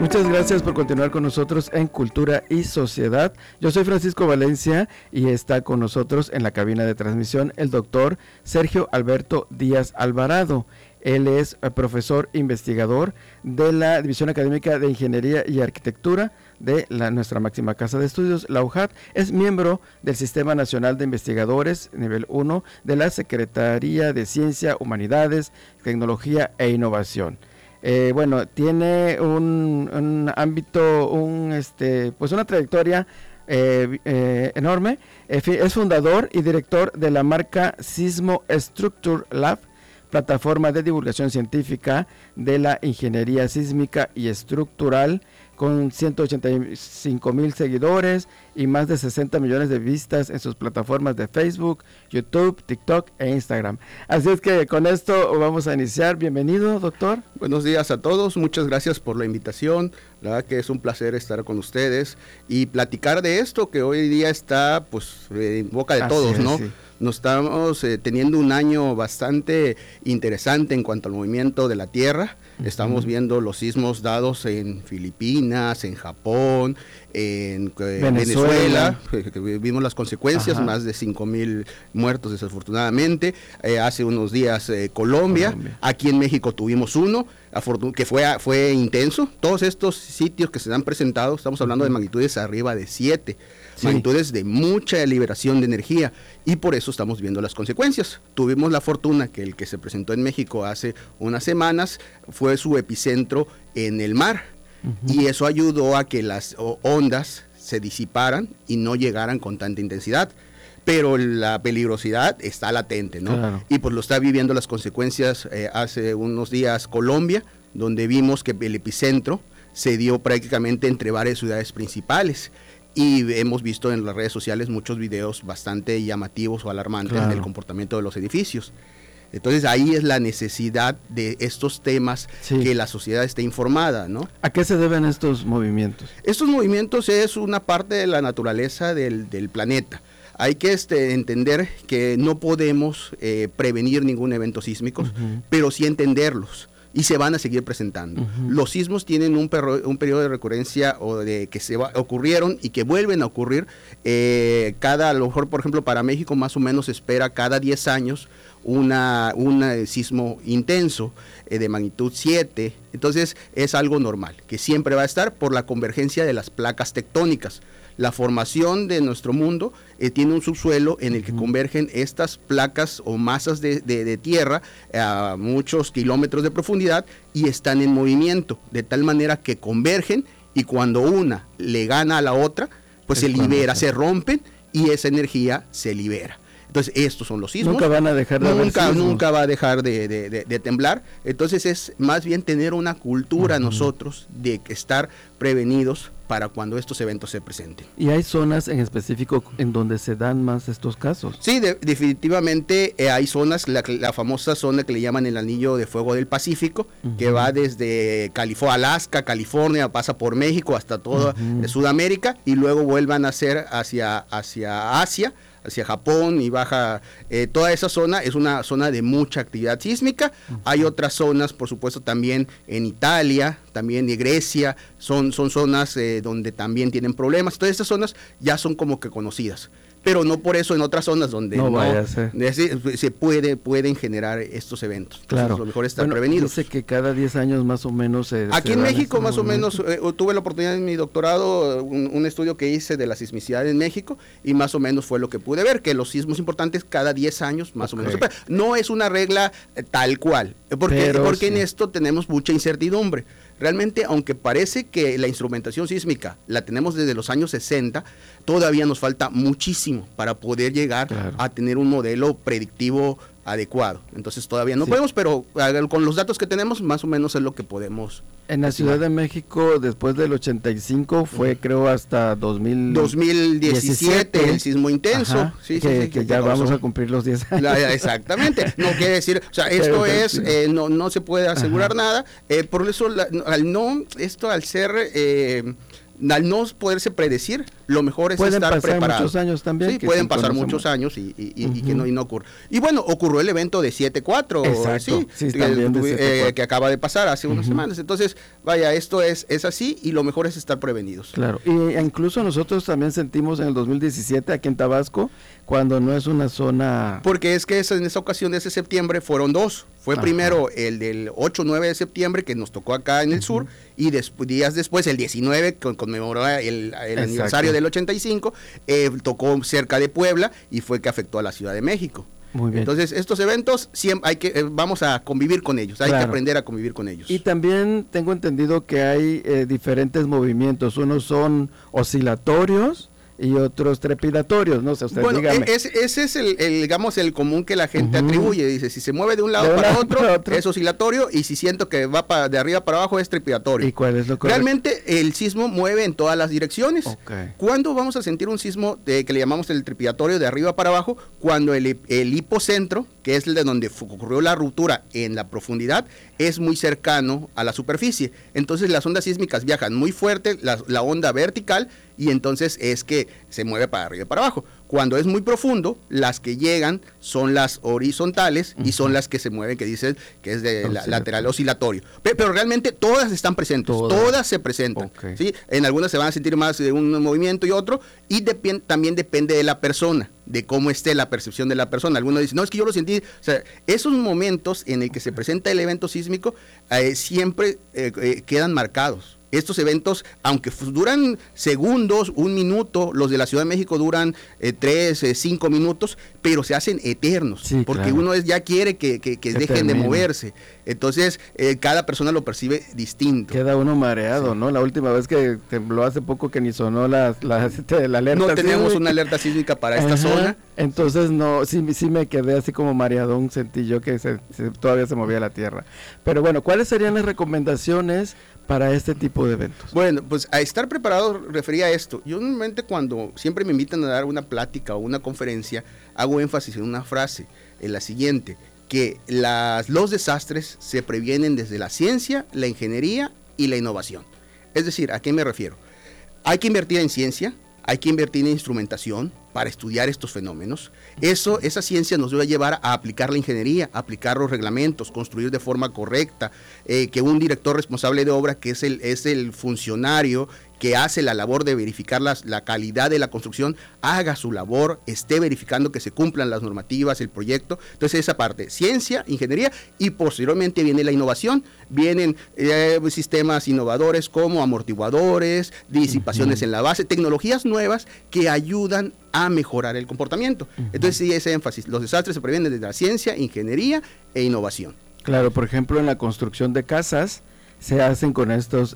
Muchas gracias por continuar con nosotros en Cultura y Sociedad. Yo soy Francisco Valencia y está con nosotros en la cabina de transmisión el doctor Sergio Alberto Díaz Alvarado. Él es profesor investigador de la División Académica de Ingeniería y Arquitectura de nuestra máxima casa de estudios, la UJAT. Es miembro del Sistema Nacional de Investigadores, nivel 1, de la Secretaría de Ciencia, Humanidades, Tecnología e Innovación. Tiene un ámbito, una trayectoria enorme. Es fundador y director de la marca Sismo Structure Lab, plataforma de divulgación científica de la ingeniería sísmica y estructural, con 185,000 seguidores y más de 60 millones de vistas en sus plataformas de Facebook, YouTube, TikTok e Instagram. Así es que con esto vamos a iniciar. Bienvenido, doctor. Buenos días a todos, muchas gracias por la invitación. La verdad que es un placer estar con ustedes y platicar de esto que hoy día está en boca de todos, ¿no? Sí. Nos estamos teniendo un año bastante interesante en cuanto al movimiento de la Tierra. Estamos viendo los sismos dados en Filipinas, en Japón, en Venezuela. Vimos las consecuencias, más de 5,000 muertos desafortunadamente. Hace unos días Colombia. Aquí en México tuvimos uno que fue intenso. Todos estos sitios que se han presentado, estamos hablando de magnitudes arriba de 7. Sí. Magnitudes de mucha liberación de energía, y por eso estamos viendo las consecuencias. Tuvimos la fortuna que el que se presentó en México hace unas semanas fue su epicentro en el mar, y eso ayudó a que las ondas se disiparan y no llegaran con tanta intensidad. Pero la peligrosidad está latente, ¿no? Claro. Y pues lo está viviendo las consecuencias hace unos días Colombia, donde vimos que el epicentro se dio prácticamente entre varias ciudades principales. Y hemos visto en las redes sociales muchos videos bastante llamativos o alarmantes del comportamiento de los edificios. Entonces ahí es la necesidad de estos temas, que la sociedad esté informada, ¿no? ¿A qué se deben estos movimientos? Estos movimientos es una parte de la naturaleza del planeta. Hay que entender que no podemos prevenir ningún evento sísmico, pero sí entenderlos. Y se van a seguir presentando. Los sismos tienen un periodo de recurrencia o de que ocurrieron y que vuelven a ocurrir. A lo mejor, por ejemplo, para México más o menos se espera cada 10 años un sismo intenso de magnitud 7. Entonces es algo normal, que siempre va a estar por la convergencia de las placas tectónicas. La formación de nuestro mundo tiene un subsuelo en el que convergen estas placas o masas de tierra a muchos kilómetros de profundidad y están en movimiento, de tal manera que convergen, y cuando una le gana a la otra, pues se libera, se rompen y esa energía se libera. Entonces estos son los sismos. Nunca van a dejar de haber sismos. Nunca va a dejar de temblar. Entonces es más bien tener una cultura nosotros de estar prevenidos para cuando estos eventos se presenten. ¿Y hay zonas en específico en donde se dan más estos casos? Sí, definitivamente hay zonas, la famosa zona que le llaman el Anillo de Fuego del Pacífico, que va desde Alaska, California, pasa por México hasta toda Sudamérica, y luego vuelvan a ser hacia Asia, hacia Japón y baja. Toda esa zona es una zona de mucha actividad sísmica. Hay otras zonas, por supuesto, también en Italia, también en Grecia, son zonas donde también tienen problemas. Todas estas zonas ya son como que conocidas, pero no por eso en otras zonas donde se pueden generar estos eventos. Claro. Entonces, lo mejor estar prevenidos. Dice que cada 10 años más o menos aquí en México más o menos tuve la oportunidad en mi doctorado, un estudio que hice de la sismicidad en México, y más o menos fue lo que pude ver, que los sismos importantes cada 10 años más o menos. No es una regla tal cual, porque en esto tenemos mucha incertidumbre. Realmente, aunque parece que la instrumentación sísmica la tenemos desde los años 60, todavía nos falta muchísimo para poder llegar a tener un modelo predictivo adecuado. Entonces todavía no podemos, pero con los datos que tenemos, más o menos es lo que podemos. En la Ciudad de México, después del 85, fue creo hasta 2017 el sismo intenso. Que ya vamos a cumplir los 10 años. Exactamente. No quiere decir, o sea, esto no se puede asegurar nada. Por eso, al no poderse predecir, lo mejor es estar preparado. Pueden pasar muchos años también. Sí, pueden pasar muchos años y que no ocurre. Y bueno, ocurrió el evento de 7-4, que acaba de pasar hace unas semanas. Entonces, vaya, esto es así y lo mejor es estar prevenidos. Claro, y incluso nosotros también sentimos en el 2017 aquí en Tabasco, cuando no es una zona... Porque es que en esa ocasión de ese septiembre fueron dos. Fue primero el del 8-9 de septiembre, que nos tocó acá en el sur, y días después, el 19, conmemoró el aniversario del 85, tocó cerca de Puebla, y fue que afectó a la Ciudad de México. Muy bien. Entonces, estos eventos siempre vamos a convivir con ellos, hay que aprender a convivir con ellos. Y también tengo entendido que hay diferentes movimientos, unos son oscilatorios y otros trepidatorios, no sé, usted dígame. Ese es digamos, el común que la gente atribuye, dice, si se mueve de un lado para otro, es oscilatorio, y si siento que va de arriba para abajo, es trepidatorio. ¿Y cuál es lo correcto? Realmente, el sismo mueve en todas las direcciones. ¿Cuándo vamos a sentir un sismo que le llamamos el trepidatorio de arriba para abajo? Cuando el hipocentro, que es el de donde ocurrió la ruptura en la profundidad, es muy cercano a la superficie. Entonces las ondas sísmicas viajan muy fuerte, la onda vertical, y entonces es que se mueve para arriba y para abajo. Cuando es muy profundo, las que llegan son las horizontales y son las que se mueven, que dicen que es de lateral oscilatorio. Pero realmente todas están presentes, todas se presentan. ¿Sí? En algunas se van a sentir más de un movimiento y otro, y también depende de la persona, de cómo esté la percepción de la persona. Algunos dicen, no, es que yo lo sentí. O sea, esos momentos en el que se presenta el evento sísmico siempre quedan marcados. Estos eventos, aunque duran segundos, 1 minuto, los de la Ciudad de México duran 3, 5 minutos, pero se hacen eternos, porque uno ya quiere que dejen de moverse. Entonces, cada persona lo percibe distinto. Queda uno mareado, ¿no? La última vez que tembló hace poco, que ni sonó la alerta. No teníamos una alerta sísmica para esta zona. Entonces, no, sí me quedé así como mareadón, sentí yo que todavía se movía la tierra. Pero bueno, ¿cuáles serían las recomendaciones para este tipo de eventos? Bueno, pues a estar preparado refería a esto. Yo normalmente, cuando siempre me invitan a dar una plática o una conferencia, hago énfasis en una frase, en la siguiente, que los desastres se previenen desde la ciencia, la ingeniería y la innovación. Es decir, ¿a qué me refiero? Hay que invertir en ciencia, hay que invertir en instrumentación para estudiar estos fenómenos. Esa ciencia nos debe llevar a aplicar la ingeniería, a aplicar los reglamentos, construir de forma correcta, que un director responsable de obra, que es el funcionario que hace la labor de verificar la calidad de la construcción, haga su labor, esté verificando que se cumplan las normativas, el proyecto. Entonces, esa parte, ciencia, ingeniería, y posteriormente viene la innovación. Vienen sistemas innovadores como amortiguadores, disipaciones en la base, tecnologías nuevas que ayudan a mejorar el comportamiento. Entonces, sí, ese énfasis, los desastres se previenen desde la ciencia, ingeniería e innovación. Claro, por ejemplo, en la construcción de casas se hacen con estos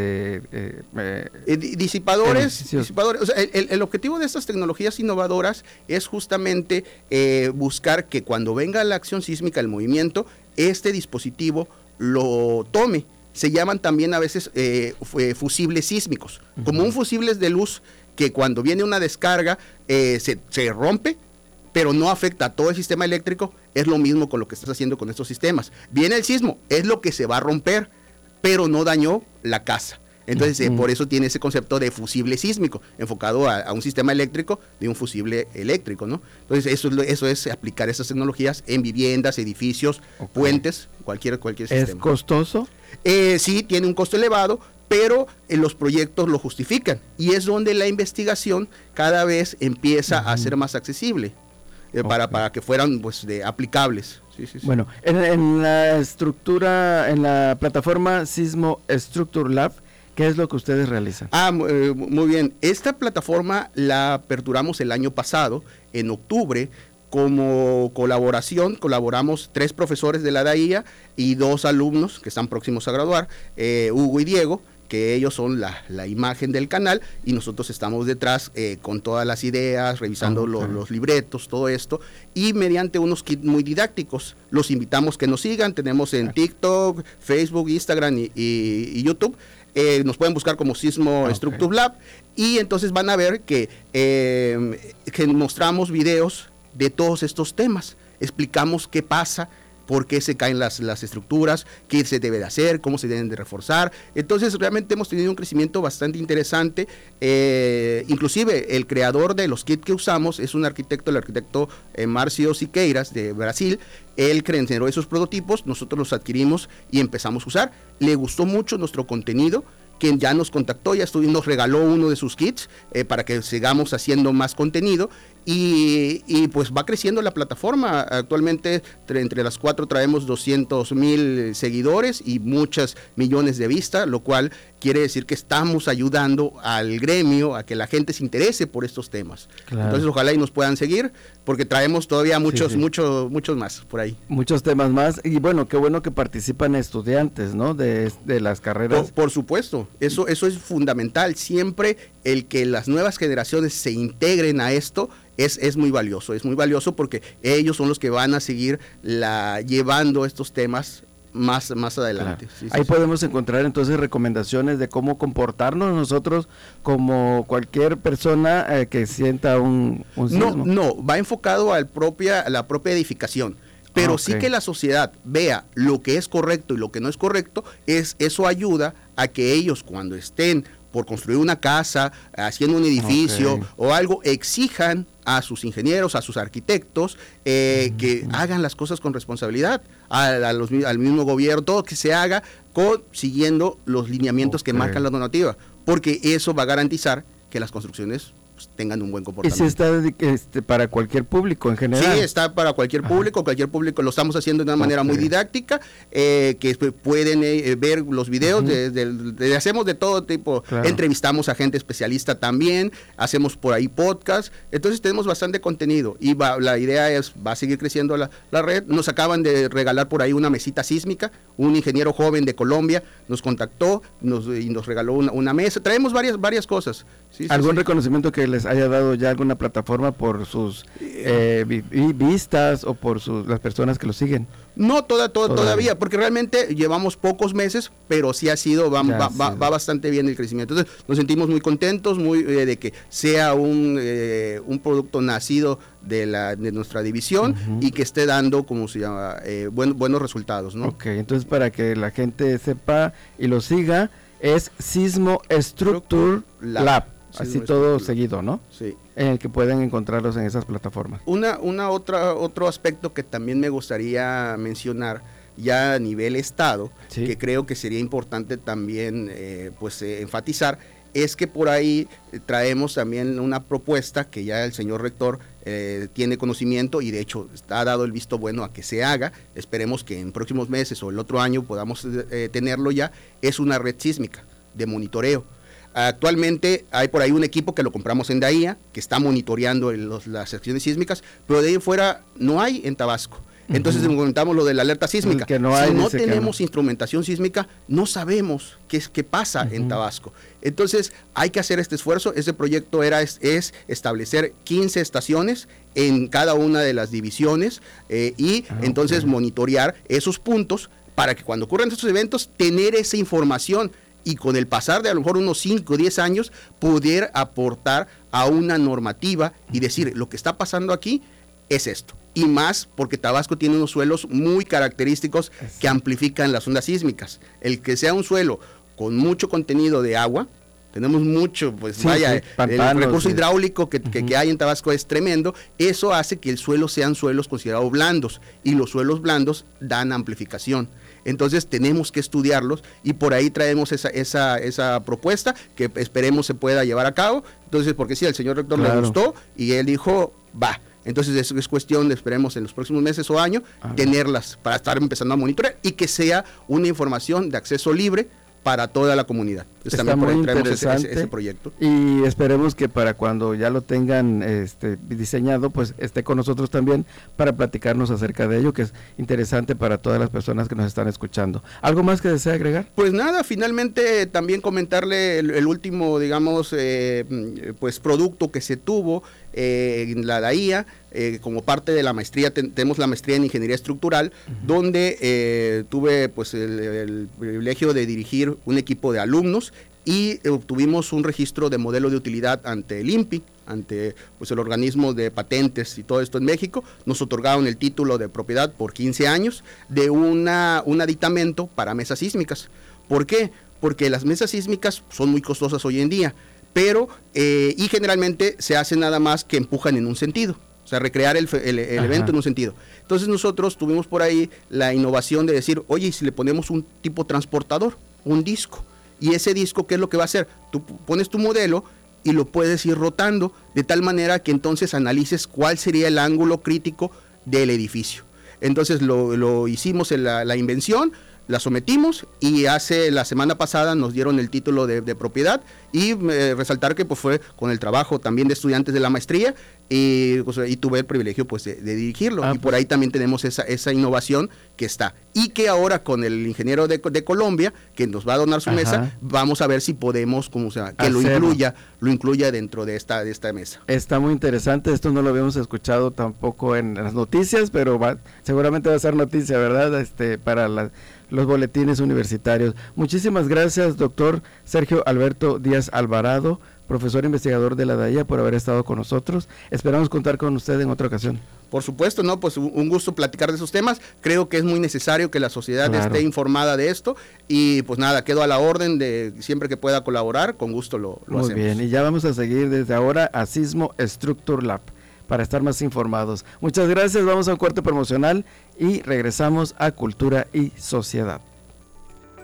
disipadores. O sea, el objetivo de estas tecnologías innovadoras es justamente buscar que cuando venga la acción sísmica, el movimiento, este dispositivo lo tome. Se llaman también a veces fusibles sísmicos, como un fusible de luz, que cuando viene una descarga se rompe, pero no afecta a todo el sistema eléctrico. Es lo mismo con lo que estás haciendo con estos sistemas. Viene el sismo, es lo que se va a romper, pero no dañó la casa. Entonces, por eso tiene ese concepto de fusible sísmico, enfocado a un sistema eléctrico de un fusible eléctrico, ¿no? Entonces, eso es aplicar esas tecnologías en viviendas, edificios, puentes, cualquier sistema. ¿Es costoso? Sí, tiene un costo elevado, pero los proyectos lo justifican, y es donde la investigación cada vez empieza a ser más accesible, para que fueran aplicables. Sí. Bueno, en la estructura, en la plataforma Sismo Structure Lab, ¿qué es lo que ustedes realizan? Muy bien. Esta plataforma la aperturamos el año pasado, en octubre. Como colaboración, colaboramos 3 profesores de la DAIA y 2 alumnos que están próximos a graduar, Hugo y Diego, que ellos son la imagen del canal, y nosotros estamos detrás con todas las ideas, revisando los libretos, todo esto, y mediante unos kits muy didácticos. Los invitamos que nos sigan. Tenemos en TikTok, Facebook, Instagram y YouTube. Nos pueden buscar como Sismo Structure Lab, y entonces van a ver que mostramos videos de todos estos temas. Explicamos qué pasa, por qué se caen las estructuras, qué se debe de hacer, cómo se deben de reforzar. Entonces realmente hemos tenido un crecimiento bastante interesante. Inclusive el creador de los kits que usamos es un arquitecto, el arquitecto Márcio Siqueiras de Brasil. Él generó esos prototipos, nosotros los adquirimos y empezamos a usar. Le gustó mucho nuestro contenido, quien ya nos contactó, nos regaló uno de sus kits para que sigamos haciendo más contenido y pues va creciendo la plataforma. Actualmente entre las 4 traemos 200,000 seguidores y muchos millones de vistas, lo cual quiere decir que estamos ayudando al gremio a que la gente se interese por estos temas. Claro. Entonces ojalá y nos puedan seguir porque traemos todavía muchos más por ahí. Muchos temas más y bueno, qué bueno que participan estudiantes, ¿no? De las carreras. Por supuesto, eso es fundamental. Siempre el que las nuevas generaciones se integren a esto es muy valioso porque ellos son los que van a seguir llevando estos temas más adelante. Claro. Ahí podemos encontrar entonces recomendaciones de cómo comportarnos nosotros como cualquier persona que sienta un sismo. No, va enfocado a la propia edificación. Pero sí que la sociedad vea lo que es correcto y lo que no es correcto, eso ayuda a que ellos cuando estén por construir una casa, haciendo un edificio o algo, exijan a sus ingenieros, a sus arquitectos, que hagan las cosas con responsabilidad, al mismo gobierno, todo que se haga siguiendo los lineamientos que marcan la normativa, porque eso va a garantizar que las construcciones tengan un buen comportamiento. ¿Y si está para cualquier público en general? Sí, está para cualquier público, lo estamos haciendo de una manera muy didáctica, que pueden ver los videos, hacemos de todo tipo, entrevistamos a gente especialista también, hacemos por ahí podcast, entonces tenemos bastante contenido y la idea va a seguir creciendo la red. Nos acaban de regalar por ahí una mesita sísmica, un ingeniero joven de Colombia nos contactó y nos regaló una mesa, traemos varias cosas. ¿Algún reconocimiento que les haya dado ya alguna plataforma por sus vistas o por las personas que lo siguen? No, todavía, porque realmente llevamos pocos meses, pero sí ha sido, va bastante bien el crecimiento. Entonces nos sentimos muy contentos, de que sea un producto nacido de nuestra división y que esté dando, como se llama, buenos resultados, ¿no? Ok, entonces para que la gente sepa y lo siga, es Sismo Structure Lab. Así todo seguido, ¿no? Sí. En el que pueden encontrarlos en esas plataformas. Otro aspecto que también me gustaría mencionar ya a nivel estado, que creo que sería importante también enfatizar, es que por ahí traemos también una propuesta que ya el señor rector tiene conocimiento y de hecho ha dado el visto bueno a que se haga. Esperemos que en próximos meses o el otro año podamos tenerlo ya. Es una red sísmica de monitoreo. Actualmente hay por ahí un equipo que lo compramos en Dahía, que está monitoreando las secciones sísmicas, pero de ahí en fuera no hay en Tabasco. Entonces comentamos lo de la alerta sísmica. Si no tenemos instrumentación sísmica, no sabemos qué pasa en Tabasco. Entonces hay que hacer este esfuerzo. Este proyecto es establecer 15 estaciones en cada una de las divisiones entonces monitorear esos puntos para que cuando ocurran estos eventos, tener esa información y con el pasar de a lo mejor unos 5 o 10 años, poder aportar a una normativa y decir, lo que está pasando aquí es esto. Y más porque Tabasco tiene unos suelos muy característicos que amplifican las ondas sísmicas. El que sea un suelo con mucho contenido de agua, tenemos mucho, pantanos, el recurso hidráulico que hay en Tabasco es tremendo, eso hace que sean suelos considerados blandos, y los suelos blandos dan amplificación. Entonces tenemos que estudiarlos y por ahí traemos esa propuesta que esperemos se pueda llevar a cabo. Entonces, porque sí, al señor rector le gustó y él dijo, va. Entonces es cuestión de, esperemos en los próximos meses o años, tenerlas para estar empezando a monitorear y que sea una información de acceso libre para toda la comunidad. Entonces, está muy interesante ese proyecto. Y esperemos que para cuando ya lo tengan diseñado, pues esté con nosotros también para platicarnos acerca de ello, que es interesante para todas las personas que nos están escuchando. ¿Algo más que desea agregar? Pues nada, finalmente también comentarle el último, digamos, producto que se tuvo en la Dahía, como parte de la maestría, tenemos la maestría en Ingeniería Estructural, donde tuve pues el privilegio de dirigir un equipo de alumnos y obtuvimos un registro de modelo de utilidad ante el INPI. ante pues el organismo de patentes y todo esto en México. Nos otorgaron el título de propiedad por 15 años de un aditamento para mesas sísmicas. ¿Por qué? Porque las mesas sísmicas son muy costosas hoy en día, pero y generalmente se hace nada más que empujan en un sentido. O sea, recrear el evento en un sentido. Entonces nosotros tuvimos por ahí la innovación de decir, oye, ¿y si le ponemos un tipo transportador, un disco? Y ese disco, ¿qué es lo que va a hacer? Tú pones tu modelo y lo puedes ir rotando de tal manera que entonces analices cuál sería el ángulo crítico del edificio. Entonces lo hicimos en la invención, la sometimos y la semana pasada nos dieron el título de propiedad y resaltar que pues fue con el trabajo también de estudiantes de la maestría y tuve el privilegio pues de dirigirlo y por ahí también tenemos esa innovación que está y que ahora con el ingeniero de Colombia que nos va a donar su mesa, vamos a ver si podemos que lo incluya dentro de esta mesa. Está muy interesante, esto no lo habíamos escuchado tampoco en las noticias, pero seguramente va a ser noticia, ¿verdad? Para los boletines universitarios. Muchísimas gracias, doctor Sergio Alberto Díaz Alvarado, profesor investigador de la DAIA, por haber estado con nosotros. Esperamos contar con usted en otra ocasión. Por supuesto, ¿no? Pues un gusto platicar de esos temas. Creo que es muy necesario que la sociedad esté informada de esto y pues nada, quedo a la orden de siempre que pueda colaborar, con gusto lo hacemos. Muy bien, y ya vamos a seguir desde ahora a Sismo Structure Lab para estar más informados. Muchas gracias, vamos a un corte promocional y regresamos a Cultura y Sociedad.